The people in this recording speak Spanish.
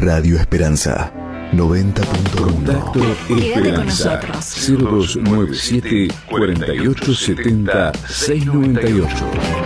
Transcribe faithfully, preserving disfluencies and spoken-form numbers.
Radio Esperanza noventa punto uno. Contacto Esperanza cero dos nueve siete, cuarenta y ocho setenta, seiscientos noventa y ocho.